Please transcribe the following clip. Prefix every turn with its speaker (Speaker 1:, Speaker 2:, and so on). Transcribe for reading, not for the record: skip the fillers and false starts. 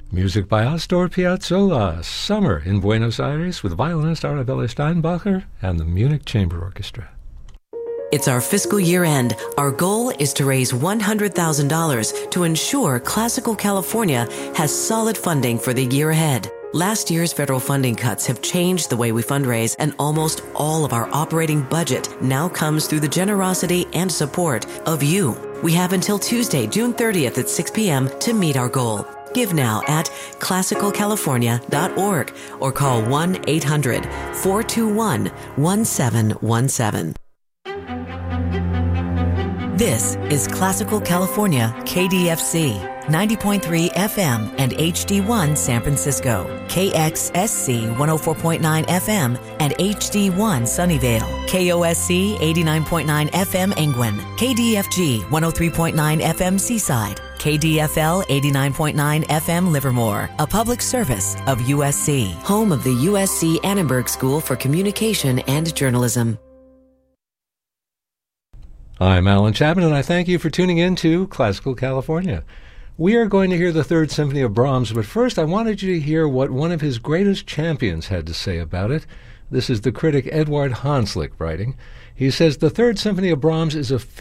Speaker 1: Music by Astor Piazzolla, Summer in Buenos Aires with violinist Arabella Steinbacher and the Munich Chamber Orchestra.
Speaker 2: It's our fiscal year end. Our goal is to raise $100,000 to ensure Classical California has solid funding for the year ahead. Last year's federal funding cuts have changed the way we fundraise, and almost all of our operating budget now comes through the generosity and support of you. We have until Tuesday, June 30th at 6 p.m. to meet our goal. Give now at classicalcalifornia.org or call 1-800-421-1717. This is Classical California, KDFC, 90.3 FM and HD1 San Francisco, KXSC 104.9 FM and HD1 Sunnyvale, KOSC 89.9 FM Angwin, KDFG 103.9 FM Seaside, KDFL 89.9 FM Livermore, a public service of USC, home of the USC Annenberg School for Communication and Journalism.
Speaker 1: I'm Alan Chapman, and I thank you for tuning in to Classical California. We are going to hear the Third Symphony of Brahms, but first I wanted you to hear what one of his greatest champions had to say about it. This is the critic Eduard Hanslick writing. He says, "The Third Symphony of Brahms is a